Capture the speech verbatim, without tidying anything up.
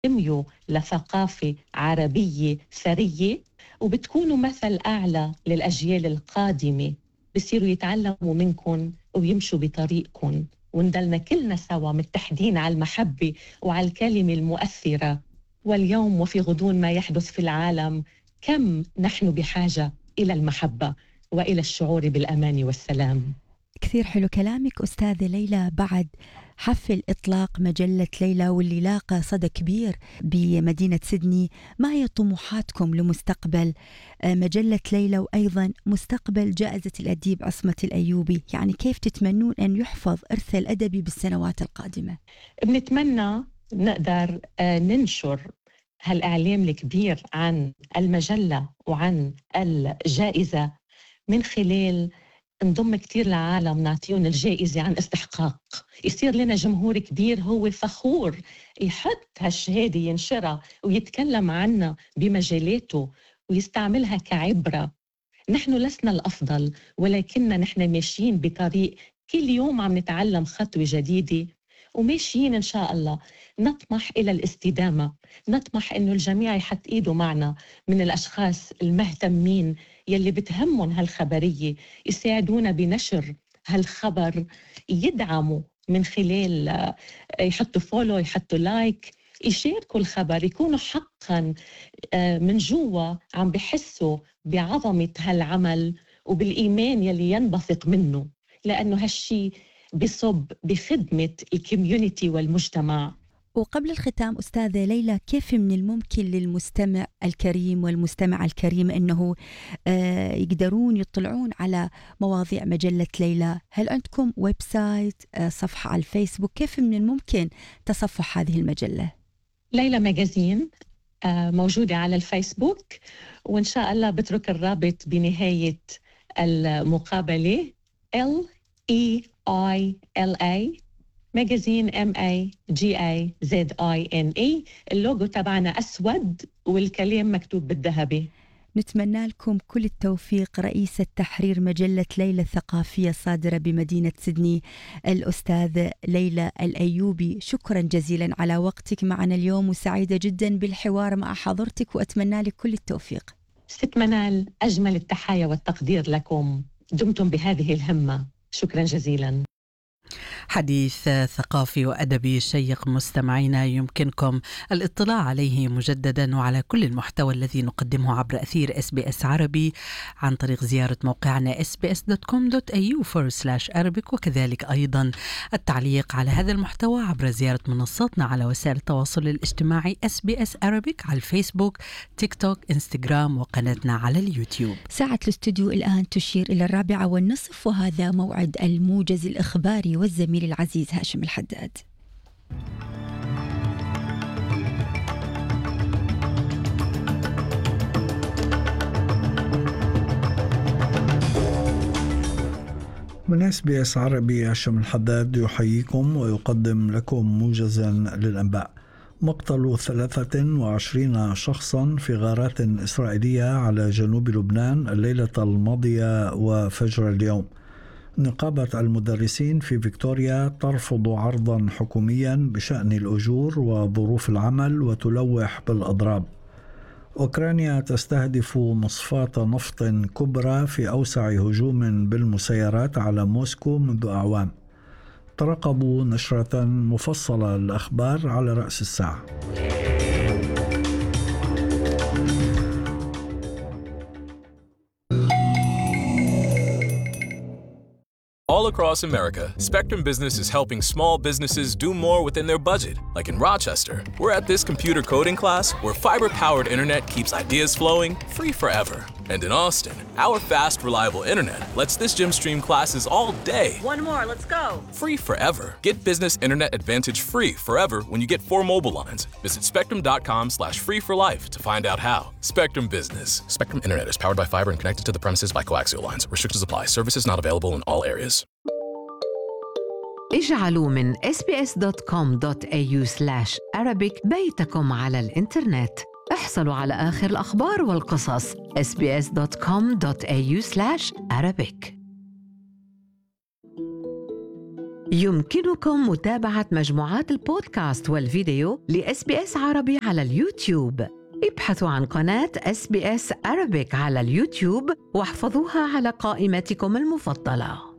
بتنتميوا لثقافة عربية ثرية، وبتكونوا مثل أعلى للأجيال القادمة، بصيروا يتعلموا منكم ويمشوا بطريقكم، وندلنا كلنا سوا متحدين على المحبة وعلى الكلمة المؤثرة. واليوم وفي غضون ما يحدث في العالم، كم نحن بحاجة إلى المحبة وإلى الشعور بالأمان والسلام. كثير حلو كلامك أستاذة ليلى. بعد حفل إطلاق مجلة ليلى واللي لاقى صدى كبير بمدينة سيدني، ما هي طموحاتكم لمستقبل مجلة ليلى وأيضا مستقبل جائزة الأديب عصمة الأيوبي؟ يعني كيف تتمنون أن يحفظ إرث الأدبي بالسنوات القادمة؟ بنتمنى نقدر ننشر هالإعلام الكبير عن المجلة وعن الجائزة من خلال نضم كتير لعالم نعطيهم الجائزة عن استحقاق، يصير لنا جمهور كبير هو فخور يحط هالشهادة ينشرها ويتكلم عنها بمجالاته ويستعملها كعبرة. نحن لسنا الأفضل، ولكننا نحن ماشيين بطريق كل يوم عم نتعلم خطوة جديدة، وماشيين إن شاء الله نطمح إلى الاستدامة، نطمح إنه الجميع يحط إيده معنا من الأشخاص المهتمين يلي بتهمهم هالخبرية، يساعدونا بنشر هالخبر، يدعموا من خلال يحطوا فولو، يحطوا لايك، يشاركوا الخبر، يكونوا حقاً من جوا عم بحسوا بعظمة هالعمل وبالإيمان يلي ينبثق منه، لأنه هالشي بصب بخدمة الكوميونيتي والمجتمع. وقبل الختام أستاذة ليلى، كيف من الممكن للمستمع الكريم والمستمع الكريم أنه آه يقدرون يطلعون على مواضيع مجلة ليلى؟ هل عندكم ويب سايت، آه صفحة على الفيسبوك؟ كيف من الممكن تصفح هذه المجلة؟ ليلى ماجازين آه موجودة على الفيسبوك، وإن شاء الله بترك الرابط بنهاية المقابلة. L E I L A ماجازين M A G A Z I N E. اللوجو تبعنا أسود والكلام مكتوب بالذهبي. نتمنى لكم كل التوفيق. رئيسة تحرير مجلة ليلى الثقافية الصادرة بمدينة سيدني الأستاذة ليلى الأيوبي، شكرا جزيلا على وقتك معنا اليوم، وسعيدة جدا بالحوار مع حضرتك، وأتمنى لك كل التوفيق. ست منال، أجمل التحايا والتقدير لكم، دمتم بهذه الهمة، شكرا جزيلا. حديث ثقافي وأدبي شيق مستمعينا، يمكنكم الاطلاع عليه مجددا وعلى كل المحتوى الذي نقدمه عبر أثير إس بي إس عربي عن طريق زيارة موقعنا إس بي إس دوت كوم دوت إيه يو فورورد سلاش أرابيك، وكذلك أيضا التعليق على هذا المحتوى عبر زيارة منصاتنا على وسائل التواصل الاجتماعي إس بي إس Arabic على الفيسبوك، تيك توك، انستغرام، وقناتنا على اليوتيوب. ساعة الاستوديو الآن تشير إلى الرابعة والنصف، وهذا موعد الموجز الإخباري والزميل العزيز هاشم الحداد. من إس بي إس عربي هاشم الحداد يحييكم ويقدم لكم موجزا للأنباء. مقتل ثلاثة وعشرين شخصا في غارات إسرائيلية على جنوب لبنان الليلة الماضية وفجر اليوم. نقابة المدرسين في فيكتوريا ترفض عرضا حكوميا بشأن الأجور وظروف العمل وتلوح بالأضراب. أوكرانيا تستهدف مصفاة نفط كبرى في أوسع هجوم بالمسيرات على موسكو منذ أعوام. ترقبوا نشرة مفصلة للأخبار على رأس الساعة. All across America, Spectrum Business is helping small businesses do more within their budget. Like in Rochester, we're at this computer coding class where fiber-powered internet keeps ideas flowing free forever. And in Austin, our fast, reliable internet lets this gym stream classes all day. One more, let's go. Free forever. Get business internet advantage free forever when you get four mobile lines. Visit spectrum.com slash free for life to find out how. Spectrum Business. Spectrum Internet is powered by fiber and connected to the premises by coaxial lines. Restrictions apply. Services not available in all areas. اجعلوا من إس بي إس دوت كوم دوت إيه يو سلاش أرابيك بيتكم على الإنترنت. احصلوا على آخر الأخبار والقصص. إس بي إس دوت كوم دوت إيه يو سلاش أرابيك. يمكنكم متابعة مجموعات البودكاست والفيديو لإس بي إس عربي على اليوتيوب. ابحثوا عن قناة إس بي إس Arabic على اليوتيوب واحفظوها على قائمتكم المفضلة.